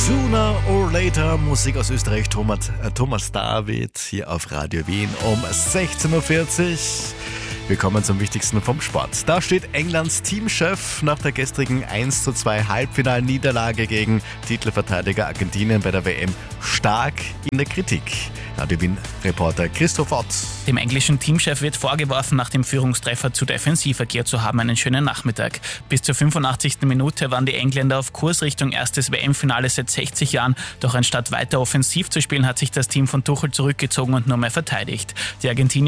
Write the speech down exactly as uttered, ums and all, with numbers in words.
Sooner or Later, Musik aus Österreich, Thomas, äh, Thomas David, hier auf Radio Wien um sechzehn Uhr vierzig. Wir kommen zum Wichtigsten vom Sport. Da steht Englands Teamchef nach der gestrigen eins zu zwei Halbfinalniederlage gegen Titelverteidiger Argentinien bei der W M stark in der Kritik. Radio Wien-Reporter Christoph Ott. Dem englischen Teamchef wird vorgeworfen, nach dem Führungstreffer zu defensiv agiert zu haben. Einen schönen Nachmittag. Bis zur fünfundachtzigsten Minute waren die Engländer auf Kurs Richtung erstes W M-Finale seit sechzig Jahren. Doch anstatt weiter offensiv zu spielen, hat sich das Team von Tuchel zurückgezogen und nur mehr verteidigt. Die Argentinier